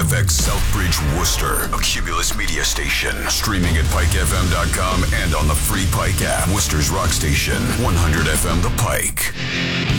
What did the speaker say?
FX Southbridge, Worcester, a Cumulus media station. Streaming at pikefm.com and on the free Pike app. Worcester's rock station, 100 FM The Pike.